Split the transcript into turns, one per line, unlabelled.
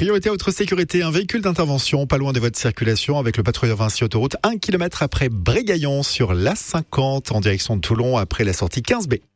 Priorité à votre sécurité, un véhicule d'intervention pas loin de votre circulation avec le patrouilleur Vinci Autoroute 1 km après Brégaillon sur l'A50 en direction de Toulon après la sortie 15B.